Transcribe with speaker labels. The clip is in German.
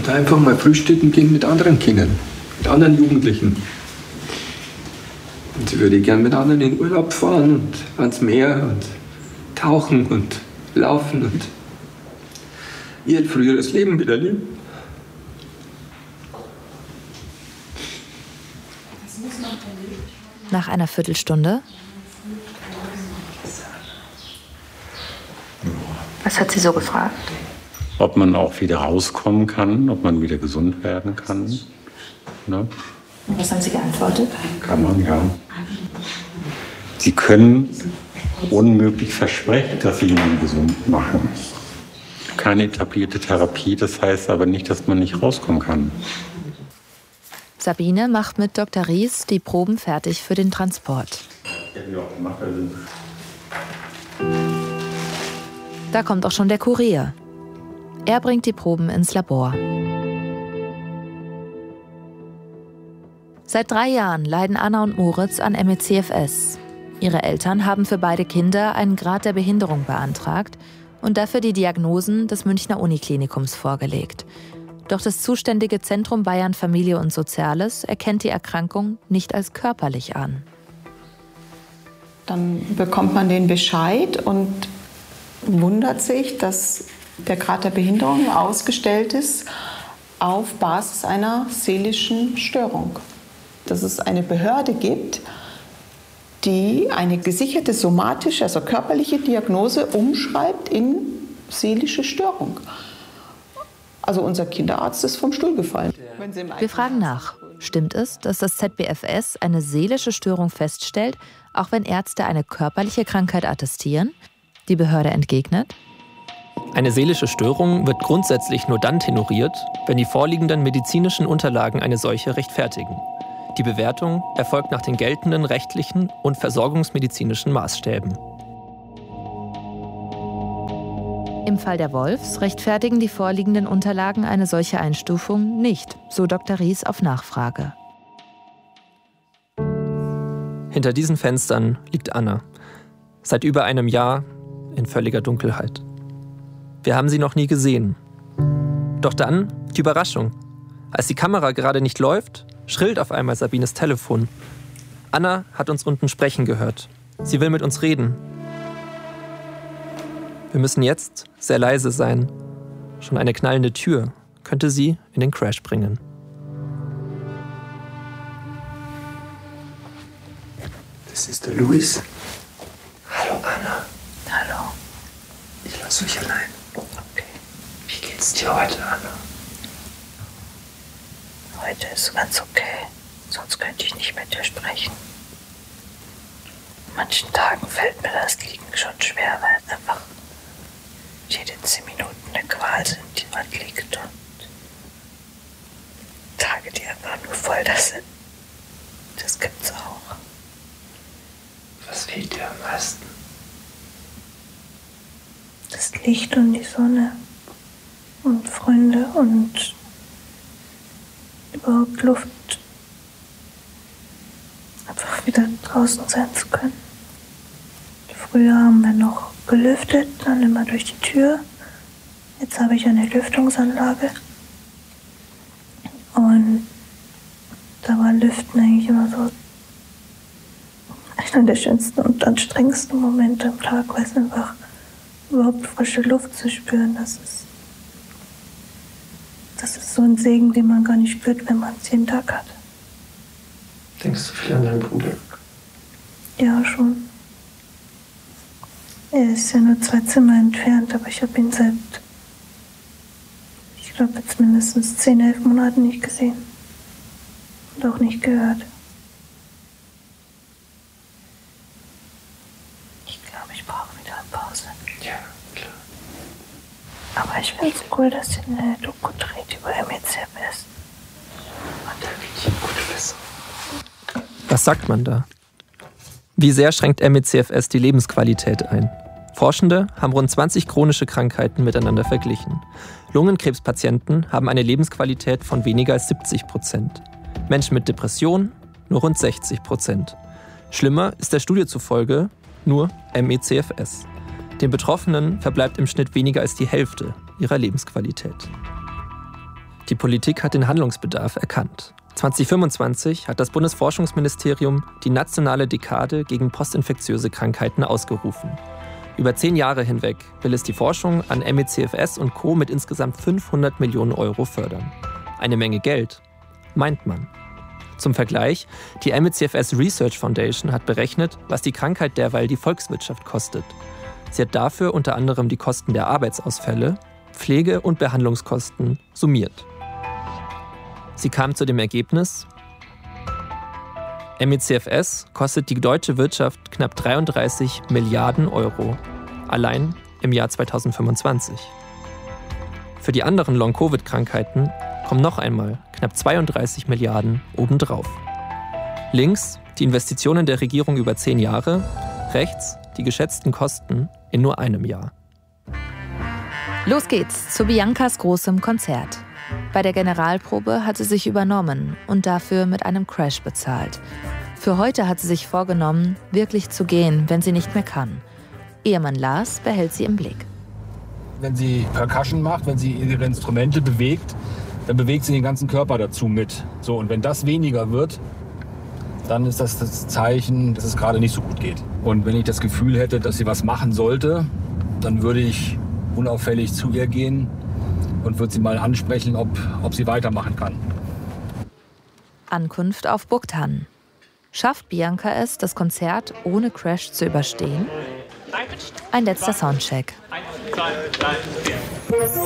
Speaker 1: wollte einfach mal frühstücken gehen mit anderen Kindern, mit anderen Jugendlichen. Und sie würde gern mit anderen in Urlaub fahren und ans Meer und tauchen und laufen und ihr früheres Leben wieder leben.
Speaker 2: Nach einer Viertelstunde.
Speaker 3: Was hat sie so gefragt?
Speaker 4: Ob man auch wieder rauskommen kann, ob man wieder gesund werden kann. Ne?
Speaker 3: Und was haben Sie geantwortet?
Speaker 4: Kann man, ja. Sie können unmöglich versprechen, dass Sie jemanden gesund machen. Keine etablierte Therapie, das heißt aber nicht, dass man nicht rauskommen kann.
Speaker 2: Sabine macht mit Dr. Ries die Proben fertig für den Transport. Da kommt auch schon der Kurier. Er bringt die Proben ins Labor. Seit 3 Jahren leiden Anna und Moritz an ME/CFS. Ihre Eltern haben für beide Kinder einen Grad der Behinderung beantragt und dafür die Diagnosen des Münchner Uniklinikums vorgelegt. Doch das zuständige Zentrum Bayern Familie und Soziales erkennt die Erkrankung nicht als körperlich an.
Speaker 5: Dann bekommt man den Bescheid und wundert sich, dass der Grad der Behinderung ausgestellt ist auf Basis einer seelischen Störung. Dass es eine Behörde gibt, die eine gesicherte somatische, also körperliche Diagnose umschreibt in seelische Störung. Also unser Kinderarzt ist vom Stuhl gefallen.
Speaker 2: Wir fragen nach. Stimmt es, dass das ZBFS eine seelische Störung feststellt, auch wenn Ärzte eine körperliche Krankheit attestieren? Die Behörde entgegnet:
Speaker 6: Eine seelische Störung wird grundsätzlich nur dann tenoriert, wenn die vorliegenden medizinischen Unterlagen eine solche rechtfertigen. Die Bewertung erfolgt nach den geltenden rechtlichen und versorgungsmedizinischen Maßstäben.
Speaker 2: Im Fall der Wolfs rechtfertigen die vorliegenden Unterlagen eine solche Einstufung nicht, so Dr. Ries auf Nachfrage.
Speaker 6: Hinter diesen Fenstern liegt Anna. Seit über einem Jahr in völliger Dunkelheit. Wir haben sie noch nie gesehen. Doch dann die Überraschung. Als die Kamera gerade nicht läuft, schrillt auf einmal Sabines Telefon. Anna hat uns unten sprechen gehört. Sie will mit uns reden. Wir müssen jetzt sehr leise sein. Schon eine knallende Tür könnte sie in den Crash bringen.
Speaker 1: Das ist der Luis. Hallo Anna.
Speaker 3: Hallo.
Speaker 1: Ich lasse euch allein.
Speaker 3: Okay.
Speaker 1: Wie geht's dir heute, Anna?
Speaker 3: Heute ist ganz okay. Sonst könnte ich nicht mit dir sprechen. An manchen Tagen fällt mir das Liegen schon schwer, weil es einfach jede 10 Minuten eine Qual sind, die man liegt, und Tage, die einfach nur voll das sind. Das gibt's auch.
Speaker 1: Was fehlt dir am meisten?
Speaker 3: Das Licht und die Sonne und Freunde und überhaupt Luft. Einfach wieder draußen sein zu können. Früher haben wir noch gelüftet, dann immer durch die Tür. Jetzt habe ich eine Lüftungsanlage. Und da war Lüften eigentlich immer so einer der schönsten und anstrengendsten Momente am Tag, weil es einfach überhaupt frische Luft zu spüren, das ist so ein Segen, den man gar nicht spürt, wenn man es jeden Tag hat.
Speaker 1: Denkst du viel an deinen Bruder?
Speaker 3: Ja, schon. Er ist ja nur 2 Zimmer entfernt, aber ich habe ihn seit, ich glaube, jetzt mindestens 10, 11 Monaten nicht gesehen. Und auch nicht gehört. Ich glaube, ich brauche wieder eine Pause.
Speaker 1: Ja, klar.
Speaker 3: Aber ich finde es cool, dass ihr eine Doku dreht über ME/CFS.
Speaker 1: Und da will ich eine gute Besserung.
Speaker 6: Was sagt man da? Wie sehr schränkt ME/CFS die Lebensqualität ein? Forschende haben rund 20 chronische Krankheiten miteinander verglichen. Lungenkrebspatienten haben eine Lebensqualität von weniger als 70%. Menschen mit Depressionen nur rund 60%. Schlimmer ist der Studie zufolge nur ME/CFS. Den Betroffenen verbleibt im Schnitt weniger als die Hälfte ihrer Lebensqualität. Die Politik hat den Handlungsbedarf erkannt. 2025 hat das Bundesforschungsministerium die nationale Dekade gegen postinfektiöse Krankheiten ausgerufen. Über 10 Jahre hinweg will es die Forschung an ME/CFS und Co. mit insgesamt 500 Millionen Euro fördern. Eine Menge Geld, meint man. Zum Vergleich, die ME/CFS Research Foundation hat berechnet, was die Krankheit derweil die Volkswirtschaft kostet. Sie hat dafür unter anderem die Kosten der Arbeitsausfälle, Pflege- und Behandlungskosten summiert. Sie kam zu dem Ergebnis: ME/CFS kostet die deutsche Wirtschaft knapp 33 Milliarden Euro, allein im Jahr 2025. Für die anderen Long-Covid-Krankheiten kommen noch einmal knapp 32 Milliarden obendrauf. Links die Investitionen der Regierung über 10 Jahre, rechts die geschätzten Kosten in nur einem Jahr.
Speaker 2: Los geht's zu Biancas großem Konzert. Bei der Generalprobe hat sie sich übernommen und dafür mit einem Crash bezahlt. Für heute hat sie sich vorgenommen, wirklich zu gehen, wenn sie nicht mehr kann. Ehemann Lars behält sie im Blick.
Speaker 7: Wenn sie Percussion macht, wenn sie ihre Instrumente bewegt, dann bewegt sie den ganzen Körper dazu mit. So, und wenn das weniger wird, dann ist das das Zeichen, dass es gerade nicht so gut geht. Und wenn ich das Gefühl hätte, dass sie was machen sollte, dann würde ich unauffällig zu ihr gehen und würde sie mal ansprechen, ob sie weitermachen kann.
Speaker 2: Ankunft auf Burgthann. Schafft Bianca es, das Konzert ohne Crash zu überstehen? Ein letzter Soundcheck.
Speaker 8: 1, 2, 3, 4.